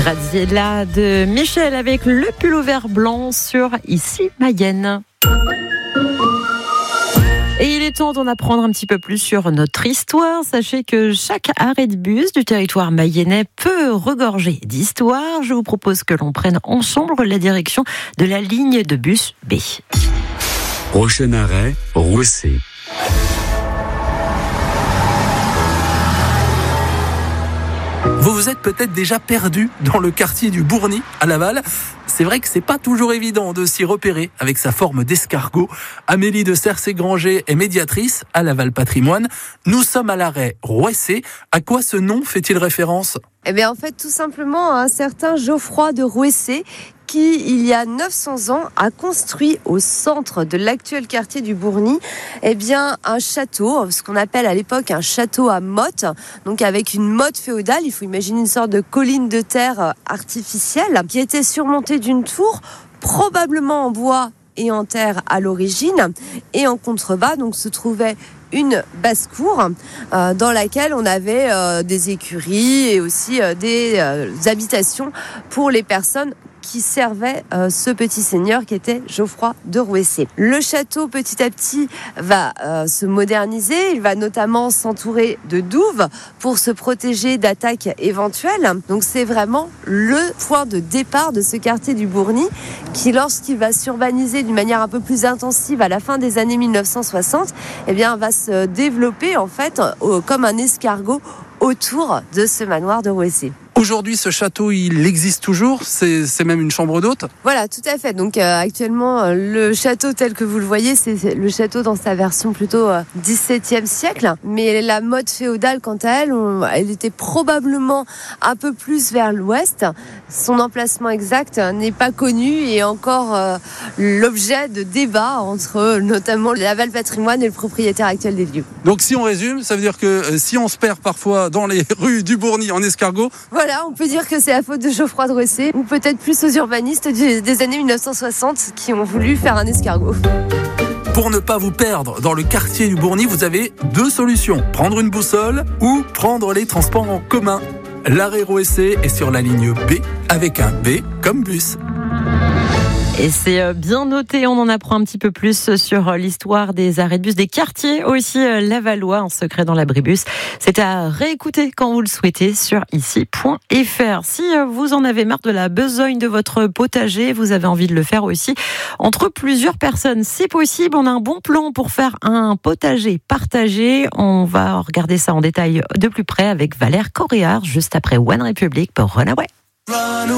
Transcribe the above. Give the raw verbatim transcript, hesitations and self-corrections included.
Graziella de Michel avec le pull au vert blanc sur Ici Mayenne. Et il est temps d'en apprendre un petit peu plus sur notre histoire. Sachez que chaque arrêt de bus du territoire mayennais peut regorger d'histoire. Je vous propose que l'on prenne ensemble la direction de la ligne de bus B. Prochain arrêt, Rouessé. Vous vous êtes peut-être déjà perdu dans le quartier du Bourny, à Laval. C'est vrai que c'est pas toujours évident de s'y repérer avec sa forme d'escargot. Amélie de Cercé-Granger est médiatrice à Laval Patrimoine. Nous sommes à l'arrêt Rouessé. À quoi ce nom fait-il référence ? Eh bien, en fait, tout simplement à un certain Geoffroy de Rouessé qui, il y a neuf cents ans, a construit au centre de l'actuel quartier du Bourny, eh bien, un château, ce qu'on appelle à l'époque un château à motte, donc avec une motte féodale. Il faut imaginer une sorte de colline de terre artificielle qui était surmontée d'une tour, probablement en bois et en terre à l'origine, et en contrebas donc se trouvait une basse-cour euh, dans laquelle on avait euh, des écuries et aussi euh, des euh, habitations pour les personnes qui servait euh, ce petit seigneur qui était Geoffroy de Rouessé. Le château petit à petit va euh, se moderniser, il va notamment s'entourer de douves pour se protéger d'attaques éventuelles. Donc c'est vraiment le point de départ de ce quartier du Bourny qui, lorsqu'il va s'urbaniser d'une manière un peu plus intensive à la fin des années mille neuf cent soixante, eh bien va se développer en fait euh, comme un escargot autour de ce manoir de Rouessé. Aujourd'hui, ce château, il existe toujours. C'est, c'est même une chambre d'hôte. Voilà, tout à fait. Donc euh, actuellement, euh, le château tel que vous le voyez, c'est, c'est le château dans sa version plutôt euh, dix-septième siècle. Mais la mode féodale, quant à elle, on, elle était probablement un peu plus vers l'ouest. Son emplacement exact n'est pas connu et encore euh, l'objet de débats entre notamment Laval Patrimoine et le propriétaire actuel des lieux. Donc si on résume, ça veut dire que euh, si on se perd parfois dans les rues du Bourny en escargot, voilà. On peut dire que c'est la faute de Geoffroy de Rouessé ou peut-être plus aux urbanistes des années mille neuf cent soixante qui ont voulu faire un escargot. Pour ne pas vous perdre dans le quartier du Bourny, vous avez deux solutions. Prendre une boussole ou prendre les transports en commun. L'arrêt Rouessé est sur la ligne B avec un B comme bus. Et c'est bien noté, on en apprend un petit peu plus sur l'histoire des arrêts de bus, des quartiers aussi lavallois, un secret dans l'abribus. C'est à réécouter quand vous le souhaitez sur ici point f r. Si vous en avez marre de la besogne de votre potager, vous avez envie de le faire aussi entre plusieurs personnes, c'est possible. On a un bon plan pour faire un potager partagé. On va regarder ça en détail de plus près avec Valère Coréard, juste après One Republic pour Runaway.